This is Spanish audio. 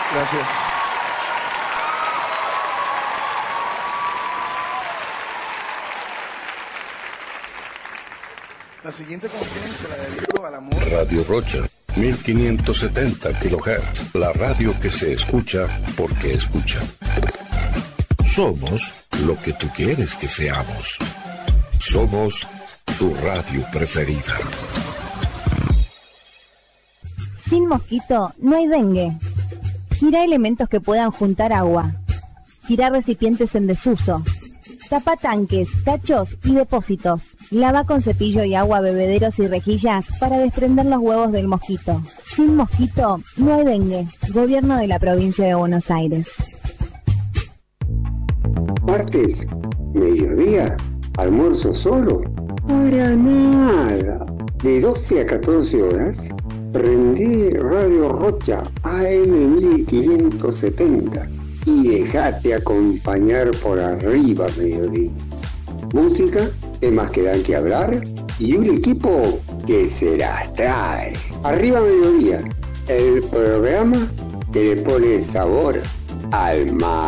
Gracias. La siguiente canción se la dedico al amor. Radio Rocha, 1570 kHz. La radio que se escucha porque escucha. Somos lo que tú quieres que seamos. Somos tu radio preferida. Sin mosquito no hay dengue. Gira elementos que puedan juntar agua. Gira recipientes en desuso. Tapa tanques, tachos y depósitos. Lava con cepillo y agua bebederos y rejillas para desprender los huevos del mosquito. Sin mosquito no hay dengue. Gobierno de la provincia de Buenos Aires. Martes, mediodía, almuerzo solo. Para nada. De 12 a 14 horas, prendí Radio Rocha AM 1570 y dejate acompañar por arriba mediodía. Música, temas que dan que hablar y un equipo que se las trae. Arriba mediodía, el programa que le pone sabor al mar.